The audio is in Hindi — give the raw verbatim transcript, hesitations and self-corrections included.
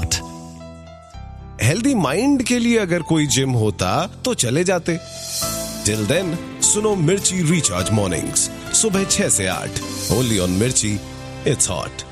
hot. हेल्दी माइंड के लिए अगर कोई जिम होता तो चले जाते. टिल देन सुनो मिर्ची रिचार्ज मॉर्निंग्स सुबह छह से आठ. ओनली ऑन मिर्ची. It's hot.